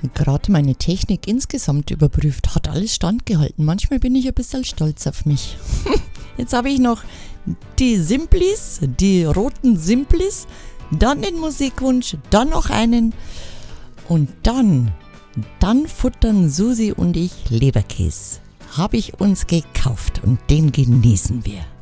gerade meine Technik insgesamt überprüft. Hat alles standgehalten. Manchmal bin ich ein bisschen stolz auf mich. Jetzt habe ich noch die Simplis, die roten Simplis, dann den Musikwunsch, dann noch einen und dann futtern Susi und ich Leberkäse. Habe ich uns gekauft und den genießen wir.